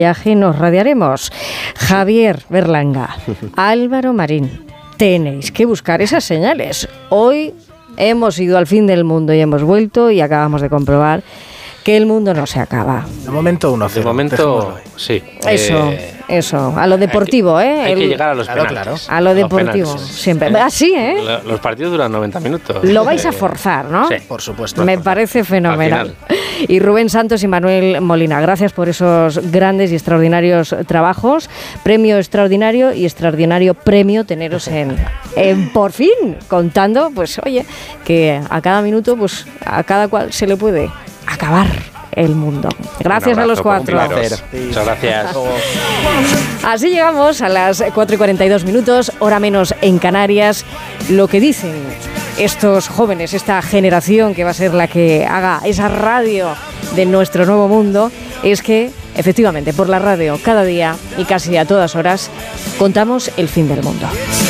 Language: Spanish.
viaje nos radiaremos. Javier Berlanga, Álvaro Marín, tenéis que buscar esas señales. Hoy hemos ido al fin del mundo y hemos vuelto y acabamos de comprobar que el mundo no se acaba. De momento 1-0. De momento, sí. Eso, a lo deportivo, Hay que llegar a los penaltis. Claro. A lo deportivo, siempre. Así, Los partidos duran 90 minutos. Lo vais a forzar, ¿no? Sí. Por supuesto. Me parece fenomenal. Y Rubén Santos y Manuel Molina, gracias por esos grandes y extraordinarios trabajos. Premio extraordinario y extraordinario premio teneros en por fin, contando, pues oye, que a cada minuto, pues a cada cual se le puede acabar el mundo. Gracias a los cuatro. Muchas gracias. Así llegamos a las 4:42, hora menos en Canarias. Lo que dicen estos jóvenes, esta generación que va a ser la que haga esa radio de nuestro nuevo mundo, es que efectivamente por la radio cada día y casi a todas horas contamos el fin del mundo.